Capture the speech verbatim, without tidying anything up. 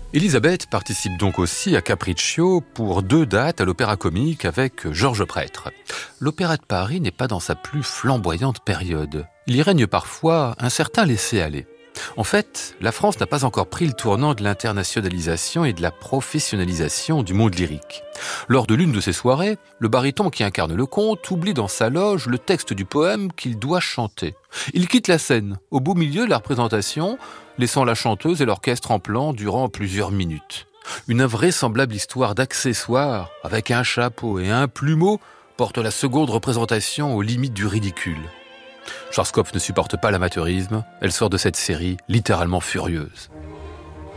Elisabeth participe donc aussi à Capriccio pour deux dates à l'Opéra-Comique avec Georges Prêtre. L'Opéra de Paris n'est pas dans sa plus flamboyante période. Il y règne parfois un certain laisser-aller. En fait, la France n'a pas encore pris le tournant de l'internationalisation et de la professionnalisation du monde lyrique. Lors de l'une de ces soirées, le baryton qui incarne le comte oublie dans sa loge le texte du poème qu'il doit chanter. Il quitte la scène, au beau milieu de la représentation, laissant la chanteuse et l'orchestre en plan durant plusieurs minutes. Une invraisemblable histoire d'accessoires, avec un chapeau et un plumeau, porte la seconde représentation aux limites du ridicule. Schwarzkopf ne supporte pas l'amateurisme, elle sort de cette série littéralement furieuse.